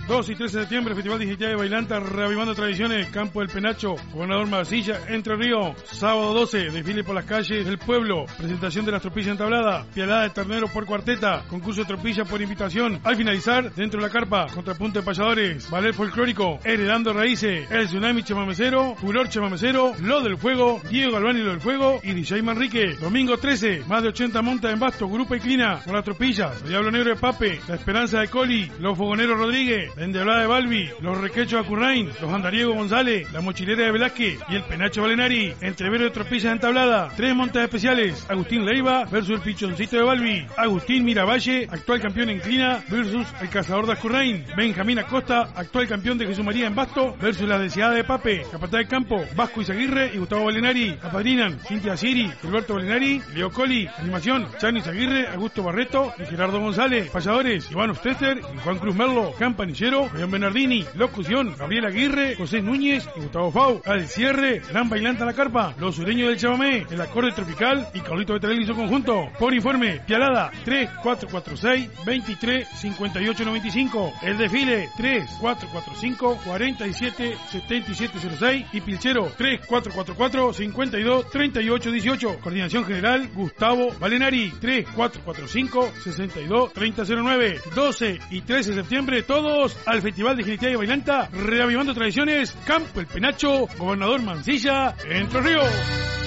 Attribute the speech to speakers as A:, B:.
A: 2 y 13 de septiembre, Festival Digital de Bailanta, reavivando tradiciones, Campo del Penacho, Gobernador Mansilla, Entre Ríos. Sábado 12, desfile por las calles del pueblo, presentación de las tropillas entabladas, pialada de ternero por cuarteta, concurso de tropilla por invitación. Al finalizar, dentro de la carpa, contrapunto de payadores, ballet folclórico, heredando raíces, el tsunami chamamecero, furor chamamecero, lo del fuego, Diego Galván y lo del fuego y DJ Manrique. Domingo 13, más de 80 montas en Basto, Grupo y Clina, con las tropillas, el Diablo Negro de Pape, la Esperanza de Coli, los Fogoneros Rodríguez, la Endiablada de Balbi, los Requechos de Acurrain, los Andariego González, la Mochilera de Velázquez y el Penacho Valenari. Entrevero de tropillas entablada, 3 montas especiales, Agustín Leiva versus el Pichoncito de Balbi, Agustín Miravalle, actual campeón en Clina versus el Cazador de Acurrain, Benjamín Acosta, actual campeón de Jesús María en Basto versus la Deseada de Pape, Capataz de Campo, Vasco Izaguirre y Gustavo Valenari. Apadrinan Cintia Siri, Gilberto Valenari, Leo Coli, animación, Chani Izaguirre, Augusto Barreto y Gerardo González. Payadores, Iván Ustester y Juan Cruz Merlo, Campanillero, Julián Bernardini, locución, Gabriel Aguirre, José Núñez y Gustavo Fau. Al cierre, Gran Bailanta la Carpa, los sureños del chamamé, el acorde tropical y Carlito Betarelli y su conjunto. Por informe, Pialada 3446 23 58 95. El desfile 3445 47 7706 y Pilchero 3444 52 38 18. Coordinación general Gustavo Valenari 3445 62 3009. 12 y 13 de septiembre, todos al Festival de Genitalidad y Bailanta, reavivando tradiciones, Campo el Penacho, Gobernador Mansilla, Entre Ríos.